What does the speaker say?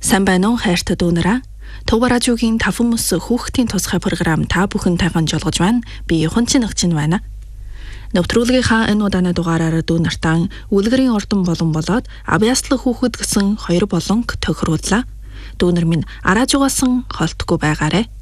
Сайн байна уу хайртай дүүнараа? Төв радиогийн 5 мөс хүүхдийн тусгай програм та бүхэнтэй хамжуулгаж байна. Би Хунчин Нагчин байна. Нэвтрүүлгийнхаа энэ удааны дугаараар дүүнартаа үлгэрийн ордон болон болоод авьяаслах хүүхэд гэсэн 2 болонг тохирууллаа. Дүүнар минь арааж угаасан холтгүй байгаарэ.